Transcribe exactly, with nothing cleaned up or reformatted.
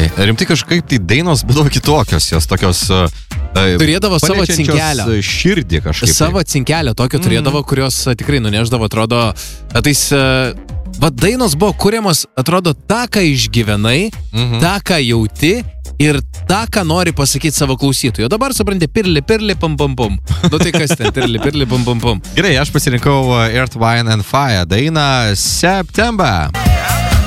Ai, rimtai kažkaip tai dainos būdavo kitokios, jos tokios... Uh, turėdavo savo cinkelę. Širdį kažkaip. Savo cinkelę tokio mm. turėdavo, kurios tikrai nunešdavo, atrodo, tais, uh, va, dainos buvo kuriamos, atrodo, tą, ką išgyvenai, mm-hmm. tą, ką jauti ir tą, ką nori pasakyti savo klausytojui. O dabar, supranti, pirli, pirli, pum, pum, pum. Nu tai kas ten, pirli, pirli, pum, pum, pum. Gerai, aš pasirinkau Earth, Wine and Fire dainą September.